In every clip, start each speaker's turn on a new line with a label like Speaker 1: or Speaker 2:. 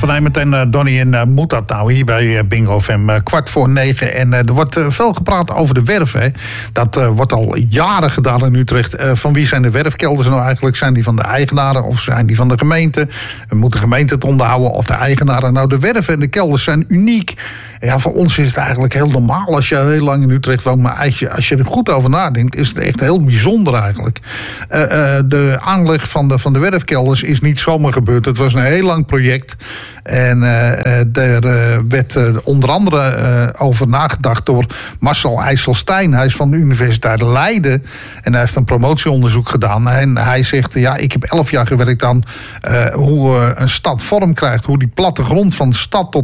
Speaker 1: Van meteen Donnie en moet dat nou hier bij Bingo FM 8:45. En er wordt veel gepraat over de werf. Hè. Dat wordt al jaren gedaan in Utrecht. Van wie zijn de werfkelders nou eigenlijk? Zijn die van de eigenaren of zijn die van de gemeente? Moet de gemeente het onderhouden of de eigenaren? Nou, de werven en de kelders zijn uniek. Ja, voor ons is het eigenlijk heel normaal als je heel lang in Utrecht woont. Maar als je er goed over nadenkt, is het echt heel bijzonder eigenlijk. De aanleg van de werfkelders is niet zomaar gebeurd. Het was een heel lang project. En daar werd onder andere over nagedacht door Marcel IJsselstein. Hij is van de Universiteit Leiden. En hij heeft een promotieonderzoek gedaan. En hij zegt, ja, ik heb 11 jaar gewerkt aan hoe een stad vorm krijgt. Hoe die plattegrond van de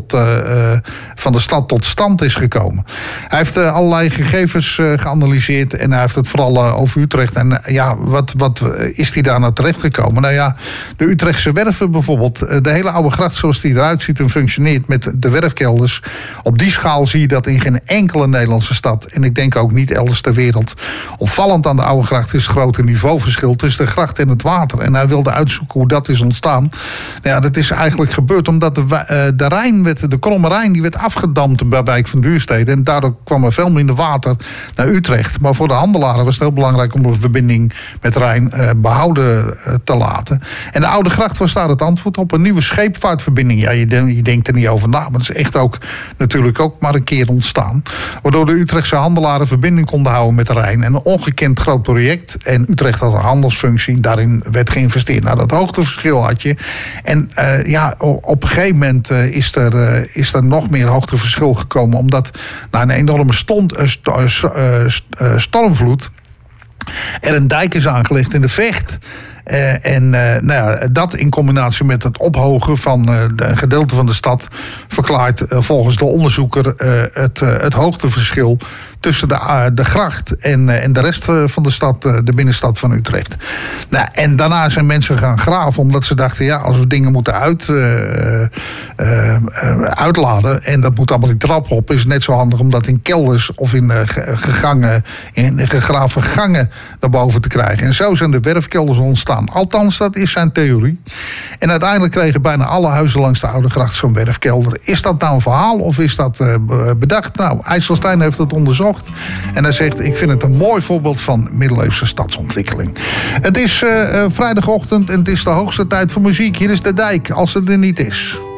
Speaker 1: stad tot stand is gekomen. Hij heeft allerlei gegevens geanalyseerd. En hij heeft het vooral over Utrecht. En ja, wat is hij daar nou terechtgekomen? Nou ja, de Utrechtse werven bijvoorbeeld. De hele oude gracht zoals die eruit ziet en functioneert met de werfkelders. Op die schaal zie je dat in geen enkele Nederlandse stad. En ik denk ook niet elders ter wereld. Opvallend aan de oude gracht is het grote niveauverschil tussen de gracht en het water. En hij wilde uitzoeken hoe dat is ontstaan. Nou ja, dat is eigenlijk gebeurd omdat de Rijn de Kromme Rijn, die werd afgedamd bij Wijk van Duurstede. En daardoor kwam er veel minder water naar Utrecht. Maar voor de handelaren was het heel belangrijk om de verbinding met Rijn behouden te laten. En de oude gracht was daar het antwoord op. Een nieuwe scheepvaartverbinding. Ja, je denkt er niet over na. Maar dat is echt ook natuurlijk ook maar een keer ontstaan. Waardoor de Utrechtse handelaren verbinding konden houden met de Rijn. En een ongekend groot project. En Utrecht had een handelsfunctie. Daarin werd geïnvesteerd. Nou, dat hoogteverschil had je. En op een gegeven moment is er nog meer hoogteverschil gekomen. Omdat na een enorme stormvloed er een dijk is aangelegd in de Vecht. Dat in combinatie met het ophogen van een gedeelte van de stad verklaart volgens de onderzoeker het hoogteverschil tussen de gracht en de rest van de stad, de binnenstad van Utrecht. Nou, en daarna zijn mensen gaan graven omdat ze dachten, ja, als we dingen moeten uitladen en dat moet allemaal die trap op, is het net zo handig om dat in kelders of in gegraven gangen naar boven te krijgen. En zo zijn de werfkelders ontstaan. Althans, dat is zijn theorie. En uiteindelijk kregen bijna alle huizen langs de Oude Gracht zo'n werfkelder. Is dat nou een verhaal of is dat bedacht? Nou, IJsselstein heeft het onderzocht. En hij zegt, ik vind het een mooi voorbeeld van middeleeuwse stadsontwikkeling. Het is vrijdagochtend en het is de hoogste tijd voor muziek. Hier is de dijk, als het er niet is.